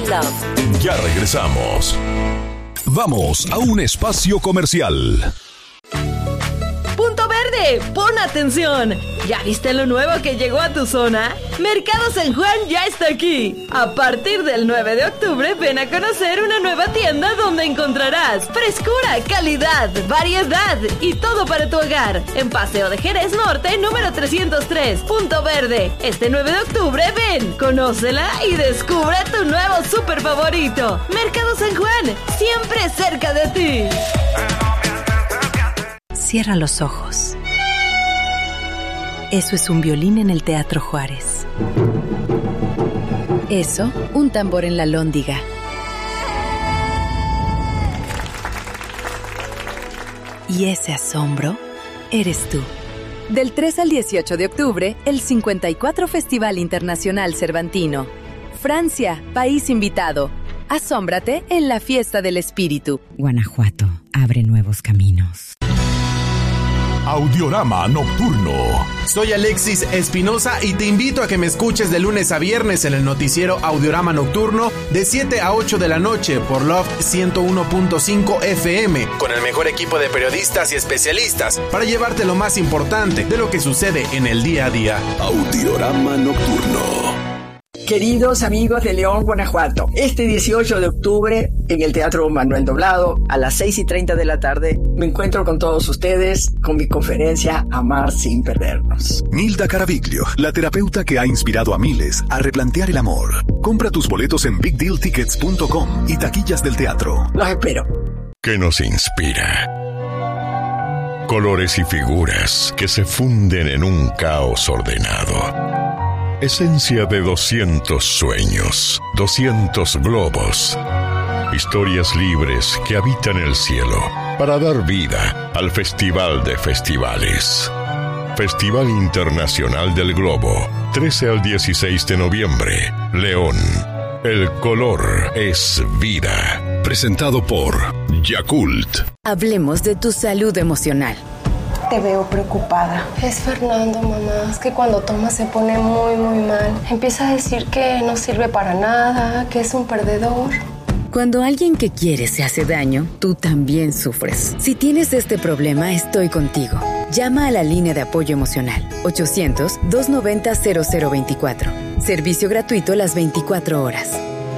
love. Ya regresamos. Vamos a un espacio comercial. Punto Verde, pon atención. ¿Ya viste lo nuevo que llegó a tu zona? Mercado San Juan ya está aquí. A partir del 9 de octubre, ven a conocer una nueva tienda donde encontrarás frescura, calidad, variedad y todo para tu hogar. En Paseo de Jerez Norte, número 303, Punto Verde. Este 9 de octubre, ven, conócela y descubre tu nuevo súper favorito. Mercado San Juan, siempre cerca de ti. Cierra los ojos. Eso es un violín en el Teatro Juárez. Eso, un tambor en la Lóndiga. Y ese asombro, eres tú. Del 3 al 18 de octubre, el 54 Festival Internacional Cervantino. Francia, país invitado. Asómbrate en la Fiesta del Espíritu. Guanajuato, abre nuevos caminos. Audiorama Nocturno. Soy Alexis Espinosa y te invito a que me escuches de lunes a viernes en el noticiero Audiorama Nocturno de 7 a 8 de la noche por Love 101.5 FM, con el mejor equipo de periodistas y especialistas para llevarte lo más importante de lo que sucede en el día a día. Audiorama Nocturno. Queridos amigos de León, Guanajuato, este 18 de octubre en el Teatro Manuel Doblado a las 6:30 de la tarde me encuentro con todos ustedes con mi conferencia Amar sin perdernos. Nilda Caraviglio, la terapeuta que ha inspirado a miles a replantear el amor. Compra tus boletos en bigdealtickets.com y taquillas del teatro. Los espero. ¿Qué nos inspira? Colores y figuras que se funden en un caos ordenado. Esencia de 200 sueños, 200 globos. Historias libres que habitan el cielo para dar vida al Festival de Festivales. Festival Internacional del Globo, 13 al 16 de noviembre, León. El color es vida. Presentado por Yakult. Hablemos de tu salud emocional. Te veo preocupada. Es Fernando, mamá. Es que cuando toma se pone muy, muy mal. Empieza a decir que no sirve para nada, que es un perdedor. Cuando alguien que quieres se hace daño, tú también sufres. Si tienes este problema, estoy contigo. Llama a la línea de apoyo emocional 800-290-0024. Servicio gratuito las 24 horas.